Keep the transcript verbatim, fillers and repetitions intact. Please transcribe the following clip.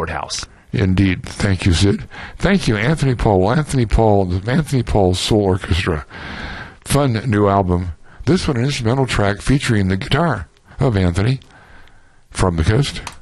courthouse. Indeed. Thank you, Sid. Thank you, Anthony Paul. Anthony Paul, the Anthony Paul Soul Orchestra. Fun new album. This one, an instrumental track featuring the guitar of Anthony from the coast.